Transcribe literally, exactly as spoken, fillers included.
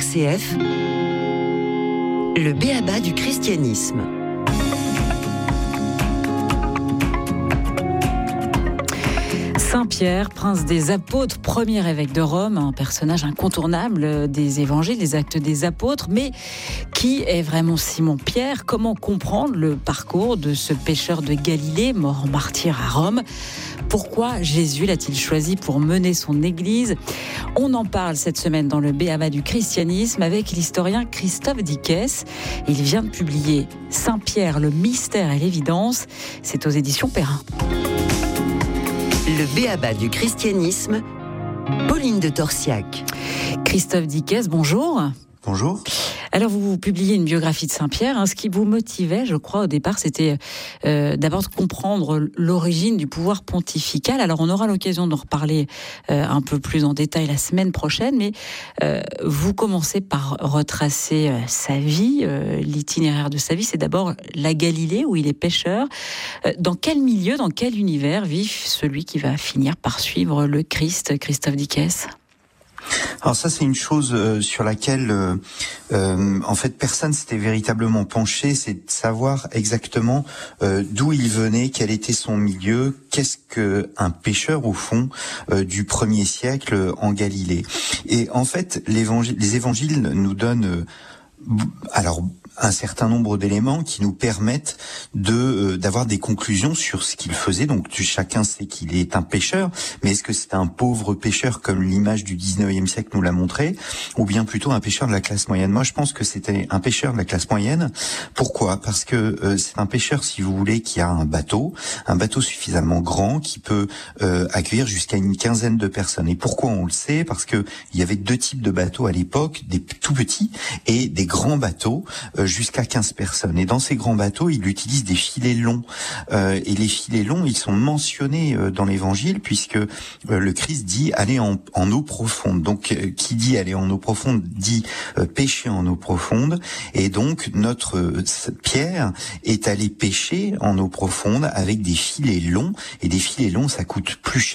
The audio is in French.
R C F, le b.a.-ba du christianisme. Saint Pierre, prince des apôtres, premier évêque de Rome, un personnage incontournable des évangiles, des actes des apôtres. Mais qui est vraiment Simon-Pierre ? Comment comprendre le parcours de ce pêcheur de Galilée, mort en martyr à Rome ? Pourquoi Jésus l'a-t-il choisi pour mener son église ? On en parle cette semaine dans le b.a.-ba du christianisme avec l'historien Christophe Dickès. Il vient de publier Saint Pierre, le mystère et l'évidence. C'est aux éditions Perrin. Le b.a.-ba du christianisme, Pauline de Torsiac. Christophe Dickès, bonjour. Bonjour. Alors, vous publiez une biographie de Saint-Pierre. Hein. Ce qui vous motivait, je crois, au départ, c'était euh, d'abord de comprendre l'origine du pouvoir pontifical. Alors, on aura l'occasion d'en reparler euh, un peu plus en détail la semaine prochaine. Mais euh, vous commencez par retracer euh, sa vie, euh, l'itinéraire de sa vie. C'est d'abord la Galilée, où il est pêcheur. Euh, dans quel milieu, dans quel univers vit celui qui va finir par suivre le Christ, Christophe Dickès ? Alors ça, c'est une chose euh, sur laquelle, euh, euh, en fait, personne s'était véritablement penché, c'est de savoir exactement euh, d'où il venait, quel était son milieu, qu'est-ce que un pêcheur au fond euh, du premier siècle en Galilée. Et en fait, l'évangile, les évangiles nous donnent, euh, alors, un certain nombre d'éléments qui nous permettent de euh, d'avoir des conclusions sur ce qu'il faisait. Donc tu, chacun sait qu'il est un pêcheur, mais est-ce que c'est un pauvre pêcheur comme l'image du dix-neuvième siècle nous l'a montré, ou bien plutôt un pêcheur de la classe moyenne ? Moi, je pense que c'était un pêcheur de la classe moyenne. Pourquoi ? Parce que euh, c'est un pêcheur, si vous voulez, qui a un bateau, un bateau suffisamment grand qui peut euh, accueillir jusqu'à une quinzaine de personnes. Et pourquoi on le sait ? Parce que il y avait deux types de bateaux à l'époque, des tout petits et des grands bateaux. Euh, jusqu'à quinze personnes. Et dans ces grands bateaux, il utilise des filets longs. Euh, et les filets longs, ils sont mentionnés euh, dans l'Évangile, puisque euh, le Christ dit « aller en, en eau profonde ». Donc, euh, qui dit « aller en eau profonde » dit euh, « pêcher en eau profonde ». Et donc, notre euh, Pierre est allé pêcher en eau profonde avec des filets longs. Et des filets longs, ça coûte plus cher